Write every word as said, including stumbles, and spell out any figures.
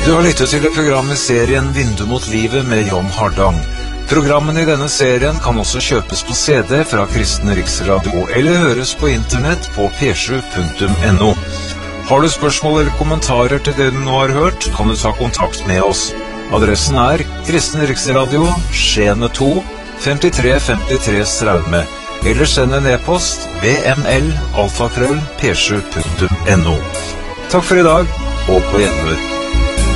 Du har lyttet til et program i serien Vindu mot livet med John Hardang. Programmene i denne serien kan også kjøpes på C D fra Kristen Riksradio eller høres på internett på p sju punktum no. Har du spørsmål eller kommentarer til det du nå har hørt, kan du ta kontakt med oss. Adressen er Kristen Riksradio, Skjene to, femtitre femtitre Straume, eller send en e-post v m l alfakrøll p sju punktum no. Takk for i dag, og på gjenhør.